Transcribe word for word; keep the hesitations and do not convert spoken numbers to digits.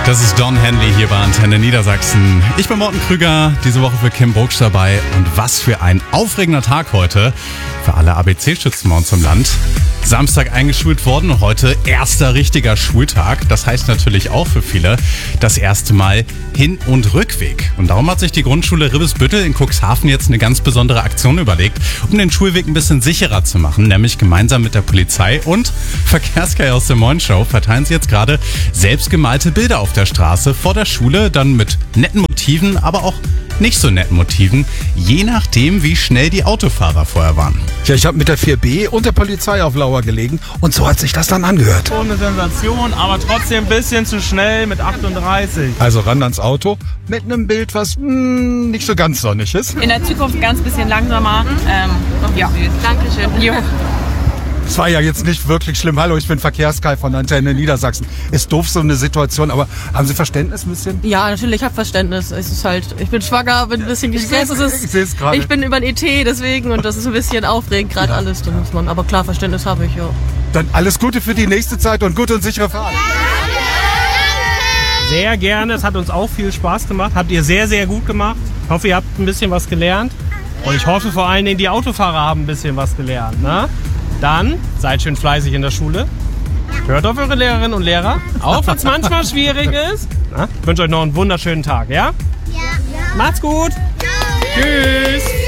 Das ist Don Henley hier bei Antenne Niedersachsen. Ich bin Morten Krüger, diese Woche für Kim Brugsch dabei. Und was für ein aufregender Tag heute für alle A B C-Schützen bei uns im Land. Samstag eingeschult worden und heute erster richtiger Schultag. Das heißt natürlich auch für viele das erste Mal Hin- und Rückweg. Und darum hat sich die Grundschule Ribbesbüttel in Cuxhaven jetzt eine ganz besondere Aktion überlegt, um den Schulweg ein bisschen sicherer zu machen. Nämlich gemeinsam mit der Polizei und Verkehrskai aus der Moin Show verteilen sie jetzt gerade selbstgemalte Bilder auf der Straße vor der Schule, dann mit netten Motiven, aber auch nicht so netten Motiven, je nachdem, wie schnell die Autofahrer vorher waren. Ja, ich habe mit der vier B und der Polizei auf Lauer gelegen und so hat sich das dann angehört. Ohne Sensation, aber trotzdem ein bisschen zu schnell mit achtunddreißig. Also ran ans Auto mit einem Bild, was mh, nicht so ganz sonnig ist. In der Zukunft ganz bisschen langsamer. Ähm, ja. Dankeschön. Jo. Es war ja jetzt nicht wirklich schlimm. Hallo, ich bin Verkehrskai von Antenne Niedersachsen. Ist doof so eine Situation, aber haben Sie Verständnis ein bisschen? Ja, natürlich, ich habe Verständnis. Es ist halt, ich bin schwanger, bin ein bisschen gestresst. Ich, ich sehe es gerade. Ich bin über den E T deswegen und das ist ein bisschen aufregend gerade ja. alles. Da muss man, aber klar, Verständnis habe ich, ja. Dann alles Gute für die nächste Zeit und gute und sichere Fahrt. Sehr gerne, es hat uns auch viel Spaß gemacht. Habt ihr sehr, sehr gut gemacht. Ich hoffe, ihr habt ein bisschen was gelernt. Und ich hoffe vor allen Dingen, die Autofahrer haben ein bisschen was gelernt, ne? Dann seid schön fleißig in der Schule. Hört auf eure Lehrerinnen und Lehrer, auch wenn es manchmal schwierig ist. Na, ich wünsche euch noch einen wunderschönen Tag, ja? Ja. Macht's gut. Ja. Tschüss.